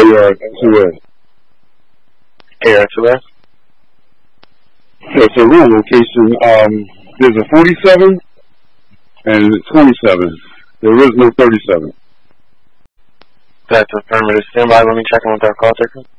AR-2S. AR-2S? So it's a real location. There's a 47 and a 27. There is no 37. That's affirmative. Stand by. Let me check in with our call taker.